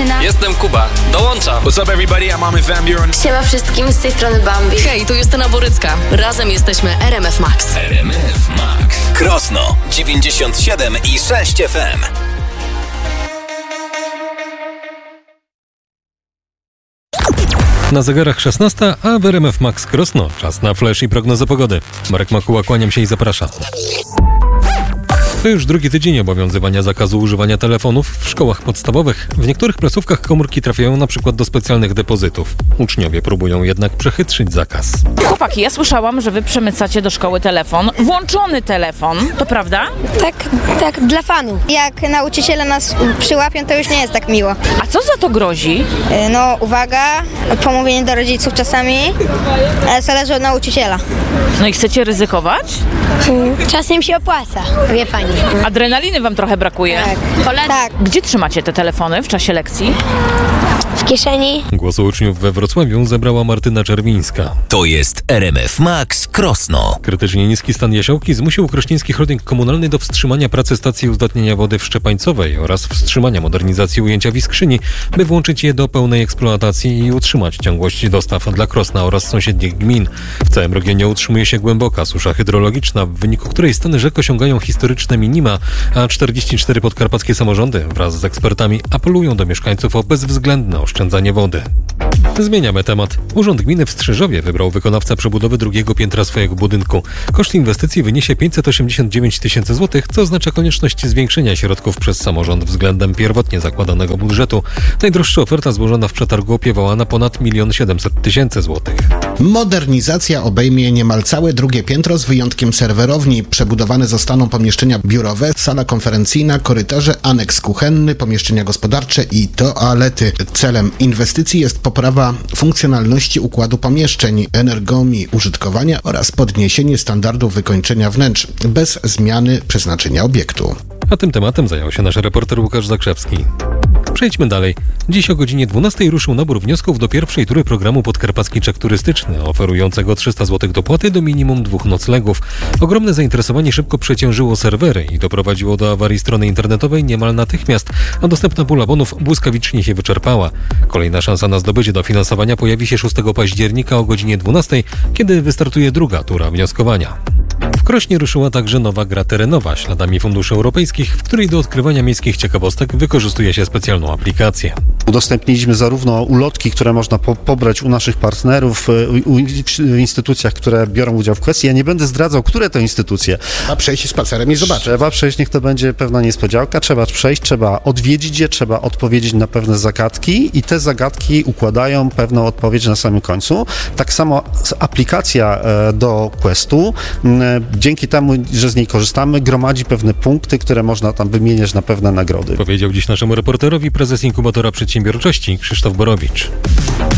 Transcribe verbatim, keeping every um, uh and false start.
Martyna. Jestem Kuba. Dołączam. What's up everybody, I'm Armin van Buuren. Siema wszystkim, z tej strony Bambi. Hej, tu Justyna Borycka. Razem jesteśmy R M F Max. R M F Max. Krosno dziewięćdziesiąt siedem i sześć F M. Na zegarach szesnasta, a w R M F Max Krosno. Czas na flash i prognozę pogody. Marek Makuła, kłaniam się i zapraszam. To już drugi tydzień obowiązywania zakazu używania telefonów w szkołach podstawowych. W niektórych placówkach komórki trafiają na przykład do specjalnych depozytów. Uczniowie próbują jednak przechytrzyć zakaz. Chłopaki, ja słyszałam, że wy przemycacie do szkoły telefon. Włączony telefon, to prawda? Tak, tak, dla fanu. Jak nauczyciele nas przyłapią, to już nie jest tak miło. A co za to grozi? No, uwaga, pomówienie do rodziców czasami, ale zależy od nauczyciela. No i chcecie ryzykować? Czasem się opłaca, wie pani. Adrenaliny wam trochę brakuje. Tak. tak. Gdzie trzymacie te telefony w czasie lekcji? W kieszeni. Głos uczniów we Wrocławiu zebrała Martyna Czerwińska. To jest R M F Max Krosno. Krytycznie niski stan Jasiołki zmusił krośnieński holding komunalny do wstrzymania pracy stacji uzdatniania wody w Szczepańcowej oraz wstrzymania modernizacji ujęcia w Iskrzyni, by włączyć je do pełnej eksploatacji i utrzymać ciągłość dostaw dla Krosna oraz sąsiednich gmin. W całym regionie utrzymuje się głęboka susza hydrologiczna, w wyniku której stany rzek osiągają historyczne minima, a czterdzieści cztery podkarpackie samorządy wraz z ekspertami apelują do mieszkańców o bezwzględne oszczędzanie wody. Zmieniamy temat. Urząd Gminy w Strzyżowie wybrał wykonawcę przebudowy drugiego piętra swojego budynku. Koszt inwestycji wyniesie pięćset osiemdziesiąt dziewięć tysięcy złotych, co oznacza konieczność zwiększenia środków przez samorząd względem pierwotnie zakładanego budżetu. Najdroższa oferta złożona w przetargu opiewała na ponad milion siedemset tysięcy złotych. Modernizacja obejmie niemal całe drugie piętro z wyjątkiem serwerowni. Przebudowane zostaną pomieszczenia biurowe, sala konferencyjna, korytarze, aneks kuchenny, pomieszczenia gospodarcze i toalety. Celem inwestycji jest poprawa funkcjonalności układu pomieszczeń, ergonomii użytkowania oraz podniesienie standardów wykończenia wnętrz bez zmiany przeznaczenia obiektu. A tym tematem zajął się nasz reporter Łukasz Zakrzewski. Przejdźmy dalej. Dziś o godzinie dwunastej ruszył nabór wniosków do pierwszej tury programu Podkarpacki Czek Turystyczny, oferującego trzysta złotych dopłaty do minimum dwóch noclegów. Ogromne zainteresowanie szybko przeciążyło serwery i doprowadziło do awarii strony internetowej niemal natychmiast, a dostępna pula bonów błyskawicznie się wyczerpała. Kolejna szansa na zdobycie dofinansowania pojawi się szóstego października o godzinie dwunastej, kiedy wystartuje druga tura wnioskowania. W Krośnie ruszyła także nowa gra terenowa śladami funduszy europejskich, w której do odkrywania miejskich ciekawostek wykorzystuje się specjalną aplikację. Udostępniliśmy zarówno ulotki, które można po- pobrać u naszych partnerów, u, u w instytucjach, które biorą udział w kwestii. Ja nie będę zdradzał, które to instytucje. Trzeba przejść spacerem i zobaczyć. Trzeba przejść, niech to będzie pewna niespodzianka. Trzeba przejść, trzeba odwiedzić je, trzeba odpowiedzieć na pewne zagadki i te zagadki układają pewną odpowiedź na samym końcu. Tak samo aplikacja do Questu, dzięki temu, że z niej korzystamy, gromadzi pewne punkty, które można tam wymieniać na pewne nagrody. Powiedział dziś naszemu reporterowi prezes Inkubatora Przedsiębiorczości Krzysztof Borowicz.